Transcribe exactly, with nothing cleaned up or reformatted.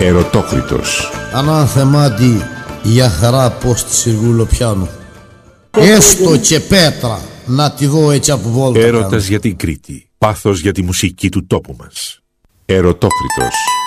Ερωτόκριτος. Ανάθεμάτι για χαρά πως τη σιργούλο πιάνω. Έστω και πέτρα να τη δω έτσι από βόλτα. Έρωτας για την Κρήτη. Πάθος για τη μουσική του τόπου μας. Ερωτόκριτος.